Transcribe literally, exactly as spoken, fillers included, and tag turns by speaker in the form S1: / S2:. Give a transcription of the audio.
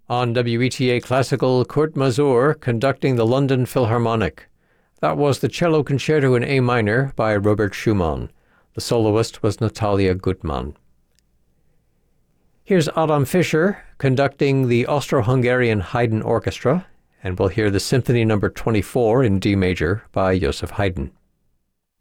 S1: On W E T A Classical, Kurt Masur conducting the London Philharmonic. That was the Cello Concerto in A minor by Robert Schumann. The soloist was Natalia Gutmann. Here's Adam Fischer conducting the Austro-Hungarian Haydn Orchestra, and we'll hear the Symphony number twenty-four in D major by Joseph Haydn.